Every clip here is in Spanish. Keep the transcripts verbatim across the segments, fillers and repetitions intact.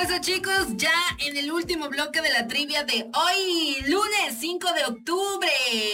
regreso, chicos, ya en el último bloque de la trivia de hoy, lunes cinco de octubre.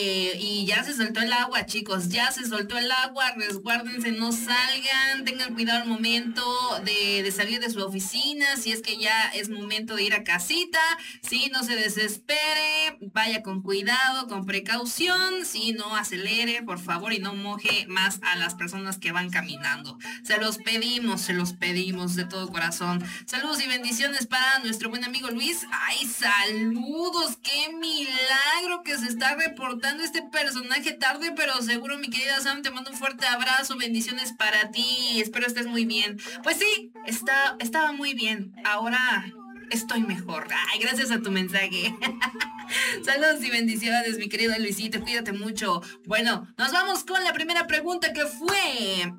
Y ya se soltó el agua, chicos, ya se soltó el agua. Resguárdense, no salgan, tengan cuidado al momento de, de salir de su oficina. Si es que ya es momento de ir a casita, si no se desespere, vaya con cuidado, con precaución. Si no acelere, por favor, y no moje más a las personas que van caminando. Se los pedimos, se los pedimos de todo corazón. Saludos y bendiciones para nuestro buen amigo Luis. ¡Ay, saludos! ¡Qué milagro que se está reportando este personaje tarde, pero seguro, mi querida Sam! Te mando un fuerte abrazo, bendiciones para ti. Espero estés muy bien. Pues sí, está, estaba muy bien. Ahora estoy mejor. ¡Ay, gracias a tu mensaje! Saludos y bendiciones, mi querido Luisito, cuídate mucho. Bueno, nos vamos con la primera pregunta, que fue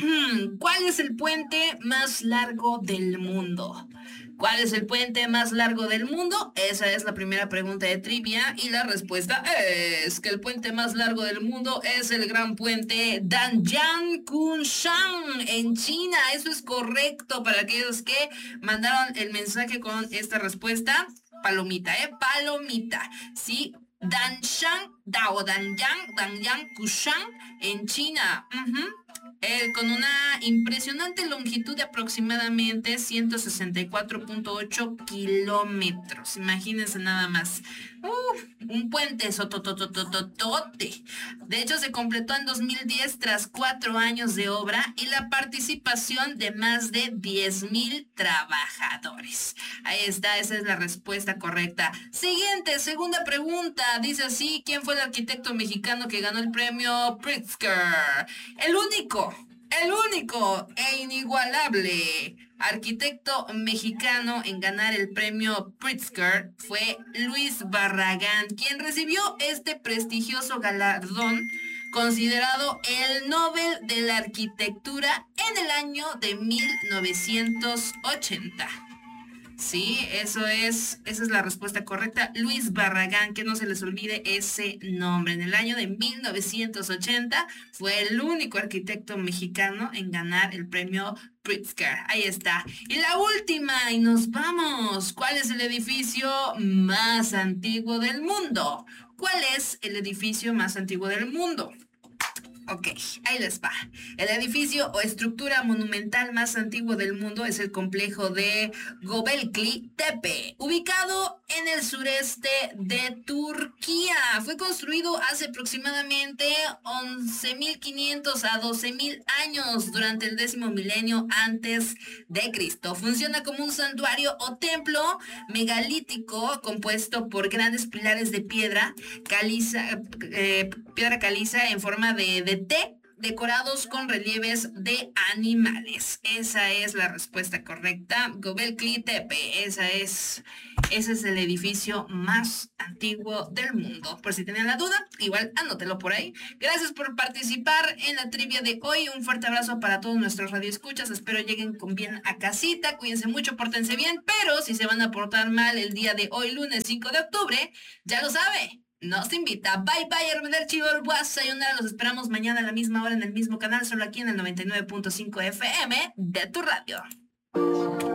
¿cuál es el puente más largo del mundo? ¿Cuál es el puente más largo del mundo? Esa es la primera pregunta de trivia, y la respuesta es que el puente más largo del mundo es el gran puente Danjiang Kunshan en China. Eso es correcto para aquellos que mandaron el mensaje con esta respuesta. Palomita, ¿eh? Palomita. Sí, Danshan, Dao Danjiang, Danjiang Kushan en China. Uh-huh. Eh, con una impresionante longitud de aproximadamente ciento sesenta y cuatro punto ocho kilómetros. Imagínense nada más. Uf, un puente sotototototote. De hecho, se completó en dos mil diez tras cuatro años de obra y la participación de más de diez mil trabajadores. Ahí está, esa es la respuesta correcta. Siguiente, segunda pregunta. Dice así: ¿quién fue el arquitecto mexicano que ganó el premio Pritzker? El único, el único e inigualable arquitecto mexicano en ganar el premio Pritzker fue Luis Barragán, quien recibió este prestigioso galardón, considerado el Nobel de la Arquitectura en el año de mil novecientos ochenta. Sí, eso es, esa es la respuesta correcta. Luis Barragán, que no se les olvide ese nombre. En el año de mil novecientos ochenta fue el único arquitecto mexicano en ganar el premio Pritzker. Ahí está. Y la última, y nos vamos. ¿Cuál es el edificio más antiguo del mundo? ¿Cuál es el edificio más antiguo del mundo? Ok, ahí les va. El edificio o estructura monumental más antiguo del mundo es el complejo de Göbekli Tepe, ubicado en el sureste de Turquía. Fue construido hace aproximadamente once mil quinientos a doce mil años, durante el décimo milenio antes de Cristo. Funciona como un santuario o templo megalítico compuesto por grandes pilares de piedra caliza, eh, piedra caliza en forma de, de T, decorados con relieves de animales. Esa es la respuesta correcta. Göbekli Tepe, esa es, ese es el edificio más antiguo del mundo. Por si tenían la duda, igual anótelo por ahí. Gracias por participar en la trivia de hoy. Un fuerte abrazo para todos nuestros radioescuchas. Espero lleguen con bien a casita. Cuídense mucho, pórtense bien. Pero si se van a portar mal el día de hoy, lunes cinco de octubre, ya lo sabe, nos invita. Bye bye, arrivederci, sayonara. Los esperamos mañana a la misma hora en el mismo canal, solo aquí en el noventa y nueve punto cinco F M de tu radio.